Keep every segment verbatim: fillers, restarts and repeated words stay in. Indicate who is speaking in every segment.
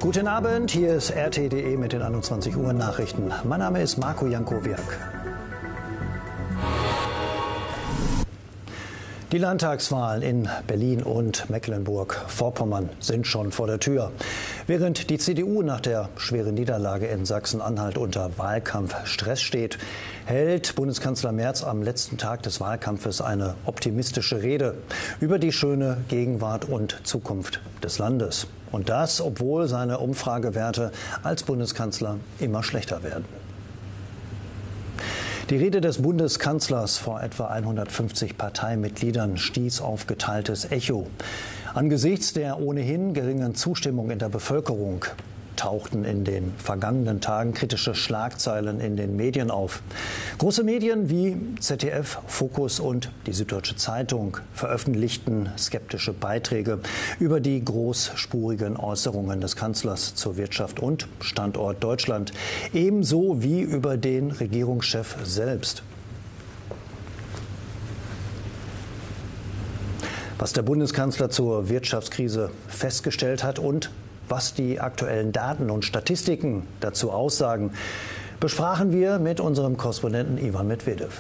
Speaker 1: Guten Abend, hier ist R T punkt D E mit den einundzwanzig Uhr Nachrichten. Mein Name ist Marco Jankowiak. Die Landtagswahlen in Berlin und Mecklenburg-Vorpommern sind schon vor der Tür. Während die C D U nach der schweren Niederlage in Sachsen-Anhalt unter Wahlkampfstress steht, hält Bundeskanzler Merz am letzten Tag des Wahlkampfes eine optimistische Rede über die schöne Gegenwart und Zukunft des Landes. Und das, obwohl seine Umfragewerte als Bundeskanzler immer schlechter werden. Die Rede des Bundeskanzlers vor etwa hundertfünfzig Parteimitgliedern stieß auf geteiltes Echo. Angesichts der ohnehin geringen Zustimmung in der Bevölkerung tauchten in den vergangenen Tagen kritische Schlagzeilen in den Medien auf. Große Medien wie Z D F, Focus und die Süddeutsche Zeitung veröffentlichten skeptische Beiträge über die großspurigen Äußerungen des Kanzlers zur Wirtschaft und Standort Deutschland, ebenso wie über den Regierungschef selbst. Was der Bundeskanzler zur Wirtschaftskrise festgestellt hat und was die aktuellen Daten und Statistiken dazu aussagen, besprachen wir mit unserem Korrespondenten Ivan Medvedev.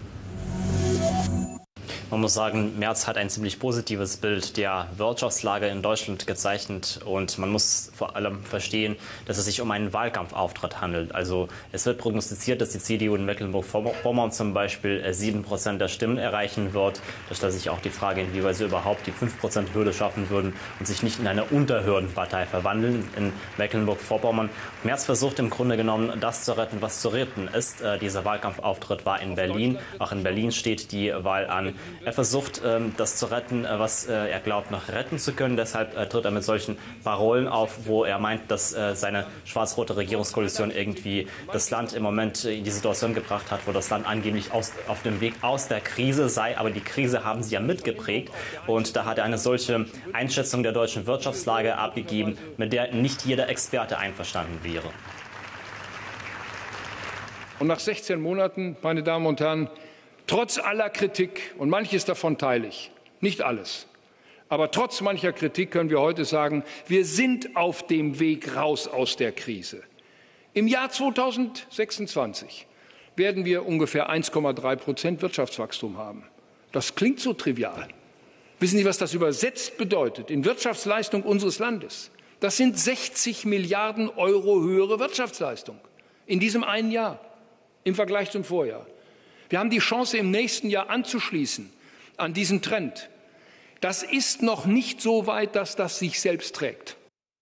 Speaker 2: Man muss sagen, Merz hat ein ziemlich positives Bild der Wirtschaftslage in Deutschland gezeichnet und man muss vor allem verstehen, dass es sich um einen Wahlkampfauftritt handelt. Also es wird prognostiziert, dass die C D U in Mecklenburg-Vorpommern zum Beispiel sieben Prozent der Stimmen erreichen wird. Da stellt sich auch die Frage, inwieweit sie überhaupt die fünf Prozent Hürde schaffen würden und sich nicht in eine Unterhürdenpartei verwandeln in Mecklenburg-Vorpommern. Merz versucht im Grunde genommen, das zu retten, was zu retten ist. Äh, dieser Wahlkampfauftritt war in Berlin. Auch in Berlin steht die Wahl an. Er versucht, das zu retten, was er glaubt, noch retten zu können. Deshalb tritt er mit solchen Parolen auf, wo er meint, dass seine schwarz-rote Regierungskoalition irgendwie das Land im Moment in die Situation gebracht hat, wo das Land angeblich aus, auf dem Weg aus der Krise sei. Aber die Krise haben sie ja mitgeprägt. Und da hat er eine solche Einschätzung der deutschen Wirtschaftslage abgegeben, mit der nicht jeder Experte einverstanden wäre.
Speaker 3: Und nach sechzehn Monaten, meine Damen und Herren, trotz aller Kritik, und manches davon teile ich, nicht alles, aber trotz mancher Kritik können wir heute sagen, wir sind auf dem Weg raus aus der Krise. Im Jahr zweitausendsechsundzwanzig werden wir ungefähr eins Komma drei Prozent Wirtschaftswachstum haben. Das klingt so trivial. Wissen Sie, was das übersetzt bedeutet in Wirtschaftsleistung unseres Landes? Das sind sechzig Milliarden Euro höhere Wirtschaftsleistung in diesem einen Jahr im Vergleich zum Vorjahr. Wir haben die Chance, im nächsten Jahr anzuschließen an diesen Trend. Das ist noch nicht so weit, dass das sich selbst trägt.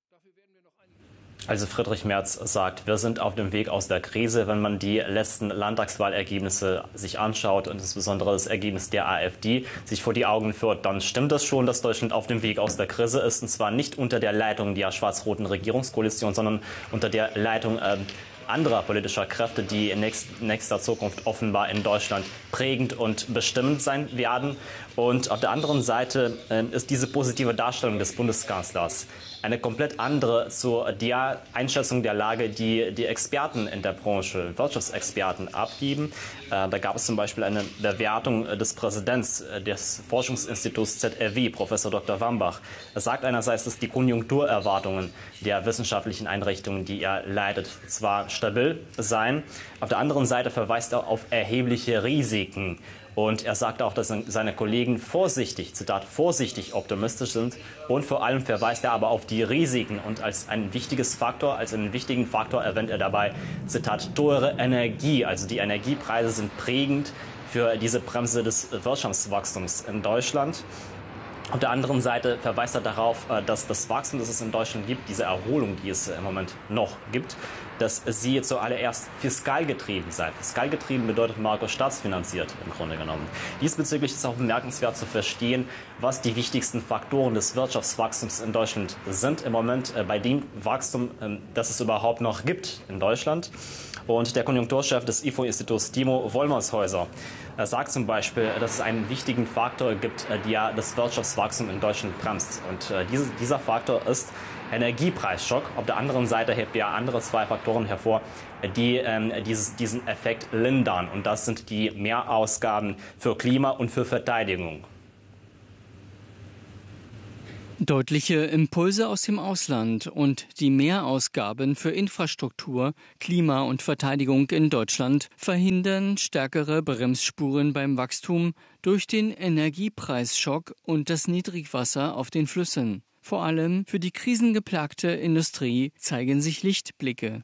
Speaker 2: Also Friedrich Merz sagt, wir sind auf dem Weg aus der Krise. Wenn man die letzten Landtagswahlergebnisse sich anschaut und insbesondere das Ergebnis der AfD sich vor die Augen führt, dann stimmt es schon, dass Deutschland auf dem Weg aus der Krise ist. Und zwar nicht unter der Leitung der schwarz-roten Regierungskoalition, sondern unter der Leitung äh, anderer politischer Kräfte, die in nächst, nächster Zukunft offenbar in Deutschland prägend und bestimmend sein werden. Und auf der anderen Seite äh, ist diese positive Darstellung des Bundeskanzlers eine komplett andere zu der Einschätzung der Lage, die die Experten in der Branche, Wirtschaftsexperten, abgeben. Äh, da gab es zum Beispiel eine Bewertung des Präsidents des Forschungsinstituts Z R W, Professor Doktor Wambach. Er sagt einerseits, dass die Konjunkturerwartungen der wissenschaftlichen Einrichtungen, die er leitet, zwar stabil seien. Auf der anderen Seite verweist er auf erhebliche Risiken. Und er sagt auch, dass seine Kollegen vorsichtig, Zitat, vorsichtig optimistisch sind. Und vor allem verweist er aber auf die Risiken. Und als ein wichtiges Faktor, als einen wichtigen Faktor erwähnt er dabei, Zitat, teure Energie. Also die Energiepreise sind prägend für diese Bremse des Wirtschaftswachstums in Deutschland. Auf der anderen Seite verweist er darauf, dass das Wachstum, das es in Deutschland gibt, diese Erholung, die es im Moment noch gibt, dass sie zuallererst fiskalgetrieben sei. Fiskalgetrieben bedeutet, Marco, staatsfinanziert im Grunde genommen. Diesbezüglich ist auch bemerkenswert zu verstehen, was die wichtigsten Faktoren des Wirtschaftswachstums in Deutschland sind im Moment, bei dem Wachstum, das es überhaupt noch gibt in Deutschland. Und der Konjunkturchef des I F O-Instituts, Timo Wollmershäuser, sagt zum Beispiel, dass es einen wichtigen Faktor gibt, der das Wirtschaftswachstum in Deutschland bremst. Und dieser Faktor ist Energiepreisschock. Auf der anderen Seite hebt er andere zwei Faktoren hervor, die ähm, dieses, diesen Effekt lindern. Und das sind die Mehrausgaben für Klima und für Verteidigung.
Speaker 4: Deutliche Impulse aus dem Ausland und die Mehrausgaben für Infrastruktur, Klima und Verteidigung in Deutschland verhindern stärkere Bremsspuren beim Wachstum durch den Energiepreisschock und das Niedrigwasser auf den Flüssen. Vor allem für die krisengeplagte Industrie zeigen sich Lichtblicke.